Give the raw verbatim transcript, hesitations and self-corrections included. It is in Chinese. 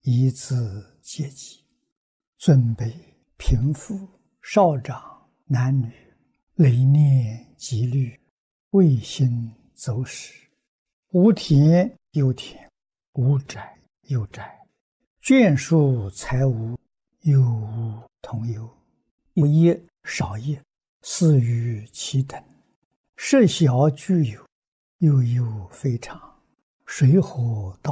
以资阶级，尊卑贫富少长男女，累念积虑，未心走始，无田有田，无宅有宅，眷属财物有无同有，有一少一，似于其等，设小具有，有有非常，水火道